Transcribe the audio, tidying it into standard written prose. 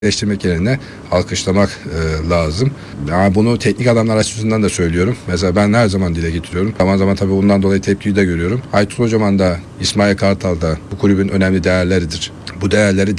eleştirmek yerine alkışlamak lazım. Yani bunu teknik adamlar açısından da söylüyorum. Mesela ben her zaman dile getiriyorum. Zaman zaman tabii bundan dolayı tepkiyi de görüyorum. Aytun Kocaman da İsmail Kartal da bu kulübün önemli değerleridir. Bu değerleri